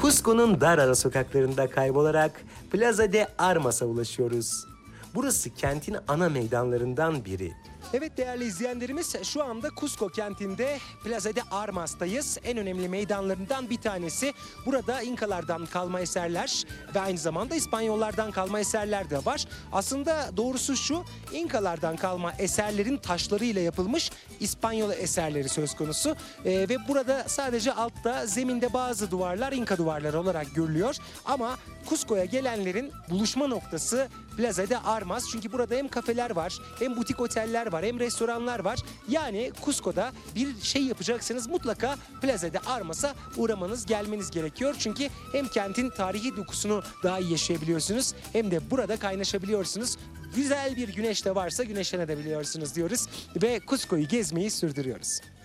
Cusco'nun dar ara sokaklarında kaybolarak Plaza de Armas'a ulaşıyoruz. Burası kentin ana meydanlarından biri. Evet değerli izleyenlerimiz, şu anda Cusco kentinde Plaza de Armas'tayız. En önemli meydanlarından bir tanesi. Burada İnkalardan kalma eserler ve aynı zamanda İspanyollardan kalma eserler de var. Aslında doğrusu şu, İnkalardan kalma eserlerin taşlarıyla yapılmış İspanyol eserleri söz konusu. Ve burada sadece altta, zeminde bazı duvarlar İnka duvarları olarak görülüyor. Ama Cusco'ya gelenlerin buluşma noktası Plaza de Armas. Çünkü burada hem kafeler var, hem butik oteller var, hem restoranlar var. Yani Cusco'da bir şey yapacaksanız mutlaka Plaza de Armas'a uğramanız, gelmeniz gerekiyor. Çünkü hem kentin tarihi dokusunu daha iyi yaşayabiliyorsunuz, hem de burada kaynaşabiliyorsunuz. Güzel bir güneş de varsa güneşlenebiliyorsunuz diyoruz ve Cusco'yu gezmeyi sürdürüyoruz.